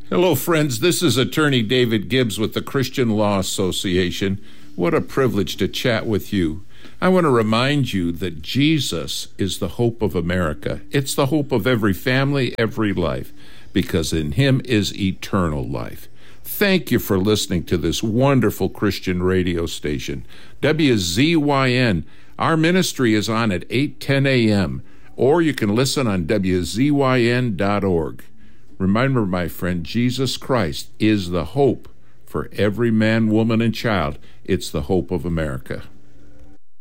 Hello, friends. This is attorney David Gibbs with the Christian Law Association. What a privilege to chat with you. I want to remind you that Jesus is the hope of America. It's the hope of every family, every life, because in him is eternal life. Thank you for listening to this wonderful Christian radio station, WZYN. Our ministry is on at 8:10 a.m., or you can listen on WZYN.org. Remember, my friend, Jesus Christ is the hope for every man, woman, and child. It's the hope of America.